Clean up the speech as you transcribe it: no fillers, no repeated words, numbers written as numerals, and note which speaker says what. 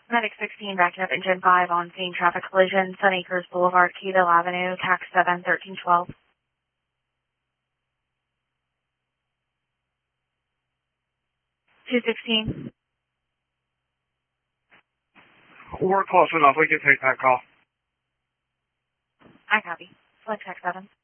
Speaker 1: Medic 16 backing up engine 5 on scene traffic collision, Sun Acres Boulevard, Keyville Avenue, tax 7, 1312. 216.
Speaker 2: We're close enough. We can take that call.
Speaker 1: I copy. Select tax 7.